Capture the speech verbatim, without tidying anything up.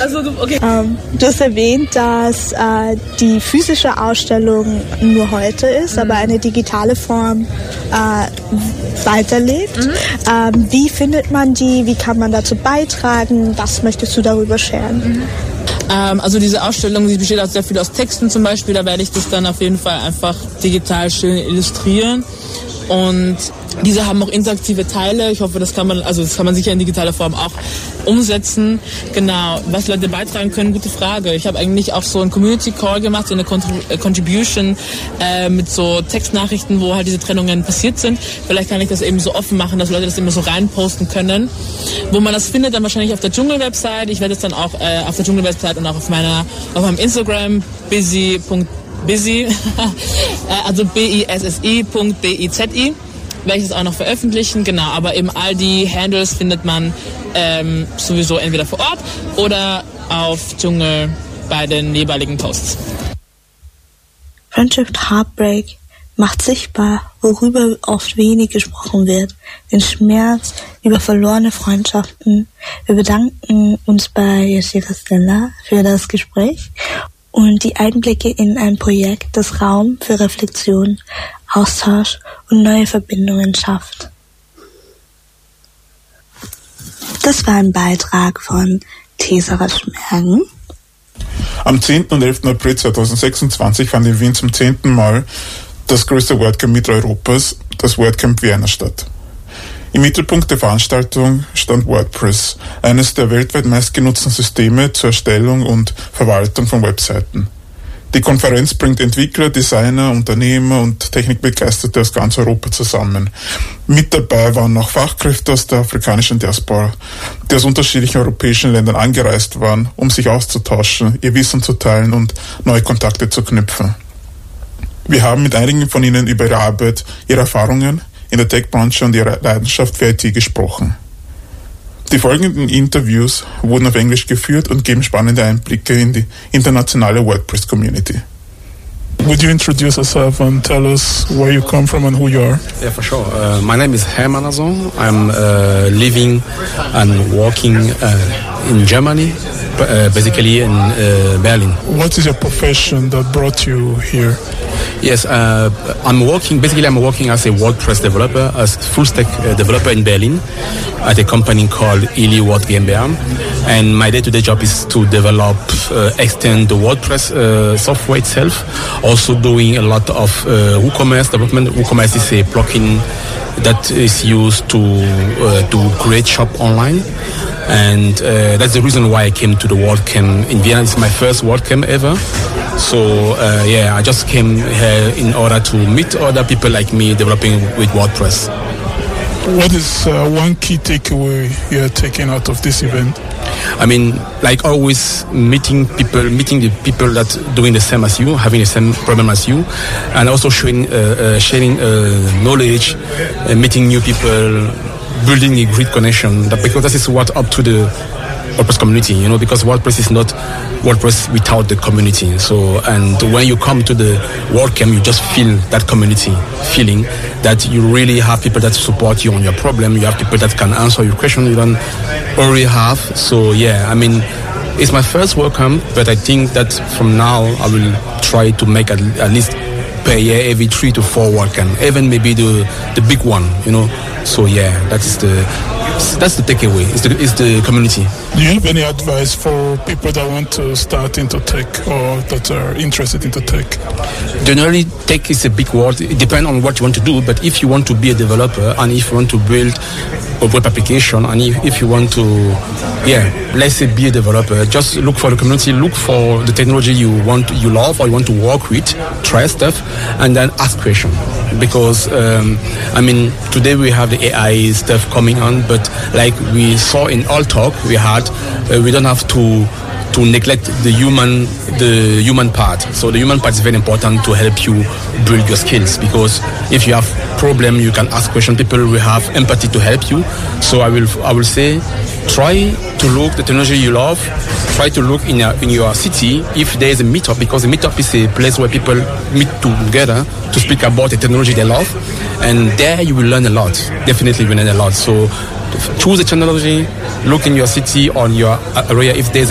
Also, okay. Ähm, du hast erwähnt, dass äh, die physische Ausstellung nur heute ist, mhm. aber eine digitale Form äh, weiterlebt. Mhm. Ähm, wie findet man die? Wie kann man dazu beitragen? Was möchtest du darüber scheren? Mhm. Ähm, also diese Ausstellung, die besteht auch sehr viel aus Texten zum Beispiel. Da werde ich das dann auf jeden Fall einfach digital schön illustrieren. Und diese haben auch interaktive Teile. Ich hoffe, das kann man, also das kann man sicher in digitaler Form auch umsetzen. Genau. Was Leute beitragen können, gute Frage. Ich habe eigentlich auch so einen Community Call gemacht, so eine Contrib- Contribution äh, mit so Textnachrichten, wo halt diese Trennungen passiert sind. Vielleicht kann ich das eben so offen machen, dass Leute das immer so reinposten können. Wo man das findet, dann wahrscheinlich auf der Dschungel-Website. Ich werde es dann auch äh, auf der Dschungel-Website und auch auf meiner, auf meinem Instagram busy. busy, also b i s s i punkt b i z i, werde ich das auch noch veröffentlichen, genau, aber eben all die Handles findet man ähm, sowieso entweder vor Ort oder auf Dschungel bei den jeweiligen Posts. Friendship Heartbreak macht sichtbar, worüber oft wenig gesprochen wird, den Schmerz über verlorene Freundschaften. Wir bedanken uns bei Yashira Stella für das Gespräch und die Einblicke in ein Projekt, das Raum für Reflexion, Austausch und neue Verbindungen schafft. Das war ein Beitrag von Tesara Schmergen. Am zehnten und elften April zweitausendsechsundzwanzig fand in Wien zum zehnten Mal das größte WordCamp Mitteleuropas, das WordCamp Vienna, statt. Im Mittelpunkt der Veranstaltung stand WordPress, eines der weltweit meistgenutzten Systeme zur Erstellung und Verwaltung von Webseiten. Die Konferenz bringt Entwickler, Designer, Unternehmer und Technikbegeisterte aus ganz Europa zusammen. Mit dabei waren auch Fachkräfte aus der afrikanischen Diaspora, die aus unterschiedlichen europäischen Ländern angereist waren, um sich auszutauschen, ihr Wissen zu teilen und neue Kontakte zu knüpfen. Wir haben mit einigen von ihnen über ihre Arbeit, ihre Erfahrungen in der Tech-Branche und ihre Leidenschaft für I T gesprochen. Die folgenden Interviews wurden auf Englisch geführt und geben spannende Einblicke in die internationale WordPress-Community. Would you introduce yourself and tell us where you come from and who you are? Yeah, for sure. Uh, my name is Hermann Azon. I'm uh, living and working uh, in Germany, uh, basically in uh, Berlin. What is your profession that brought you here? Yes, uh, I'm working, basically I'm working as a WordPress developer, as full stack uh, developer in Berlin at a company called Ili Word GmbH. And my day-to-day job is to develop, uh, extend the WordPress uh, software itself. Also doing a lot of uh, WooCommerce development. WooCommerce is a plugin that is used to uh, to create shop online. And uh, that's the reason why I came to the WordCamp in Vienna. It's my first WordCamp ever. So uh, yeah, I just came here in order to meet other people like me developing with WordPress. What is uh, one key takeaway you're taking out of this event? I mean, like always, meeting people, meeting the people that doing the same as you, having the same problem as you, and also showing, uh, uh, sharing uh, knowledge, uh, meeting new people, building a great connection. That, because that is what up to the WordPress community, you know, because WordPress is not WordPress without the community. So, and when you come to the WordCamp, you just feel that community feeling that you really have people that support you on your problem. You have people that can answer your question you don't already have. So, yeah, I mean, it's my first WordCamp, but I think that from now I will try to make at, at least per year every three to four WordCamp, even maybe the the big one, you know. So yeah, that's the that's the takeaway. It's the it's the community. Do you have any advice for people that want to start into tech or that are interested into tech? Generally, tech is a big word. It depends on what you want to do. But if you want to be a developer and if you want to build a web application and if, if you want to, yeah, let's say be a developer, just look for the community, look for the technology you want, you love or you want to work with, try stuff, and then ask questions. Because um, I mean, today we have the A I stuff coming on, but like we saw in all talk we had, uh, we don't have to to neglect the human the human part. So the human part is very important to help you build your skills, because if you have problem you can ask questions. People will have empathy to help you. So I will I will say try to look the technology you love. Try to look in your, in your city if there is a meetup, because a meetup is a place where people meet together to speak about the technology they love, and there you will learn a lot. Definitely you will learn a lot. So choose a technology, look in your city or your area if there is a